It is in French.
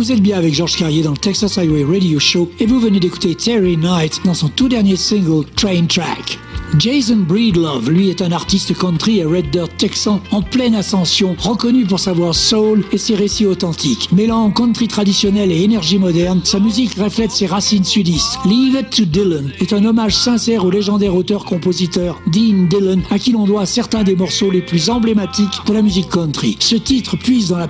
Vous êtes bien avec Georges Carrier dans le Texas Highway Radio Show et vous venez d'écouter Terry Knight dans son tout dernier single Train Track. Jason Breedlove, lui, est un artiste country et red dirt texan en pleine ascension, reconnu pour sa voix soul et ses récits authentiques. Mêlant country traditionnel et énergie moderne, sa musique reflète ses racines sudistes. Leave It to Dylan est un hommage sincère au légendaire auteur-compositeur Dean Dillon, à qui l'on doit certains des morceaux les plus emblématiques de la musique country. Ce titre puise dans la